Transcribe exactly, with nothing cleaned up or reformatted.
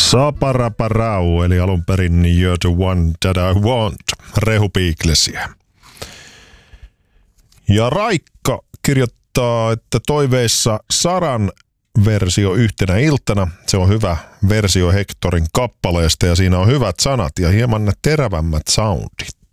Saparaparau, eli alun perin You're the one that I want, Rehu Beatlesiä. Ja Raikka kirjoittaa, että toiveissa Saran versio yhtenä iltana. Se on hyvä versio Hectorin kappaleesta ja siinä on hyvät sanat ja hieman terävämmät soundit.